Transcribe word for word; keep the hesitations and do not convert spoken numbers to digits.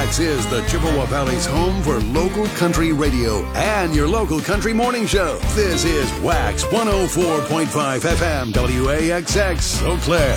Wax is the Chippewa Valley's home for local country radio and your local country morning show. This is Wax one oh four point five F M W A X X Eau Claire.